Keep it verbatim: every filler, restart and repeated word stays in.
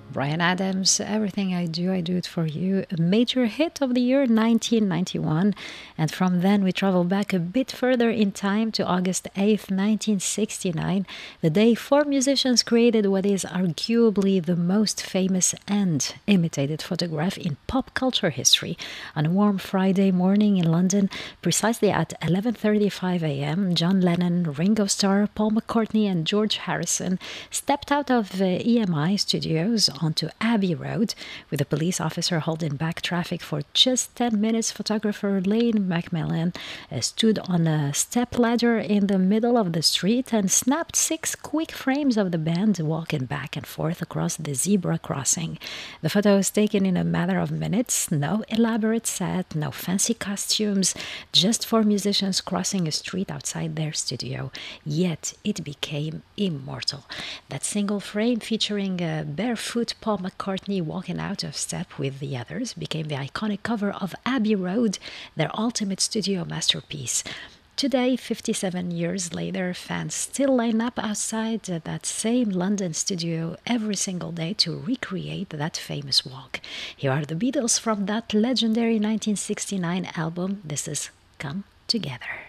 Bryan Adams, Everything I Do, I Do It For You, a major hit of the year nineteen ninety-one. And from then we travel back a bit further in time to August eighth, nineteen sixty-nine, the day four musicians created what is arguably the most famous and imitated photograph in pop culture history. On a warm Friday morning in London, precisely at eleven thirty-five a m, John Lennon, Ringo Starr, Paul McCartney, and George Harrison stepped out of uh, E M I studios onto Abbey Road, with a police officer holding back traffic for just ten minutes. Photographer Lane Macmillan uh, stood on a step ladder in the middle of the street and snapped six quick frames of the band walking back and forth across the zebra crossing. The photo was taken in a matter of minutes, no elaborate set, no fancy costumes, just four musicians crossing a street outside their studio. Yet it became immortal. That single frame featuring a barefoot Paul McCartney walking out of step with the others became the iconic cover of Abbey Road, their ultimate studio masterpiece. Today, fifty-seven years later, fans still line up outside that same London studio every single day to recreate that famous walk. Here are the Beatles from that legendary nineteen sixty-nine album. This is Come Together.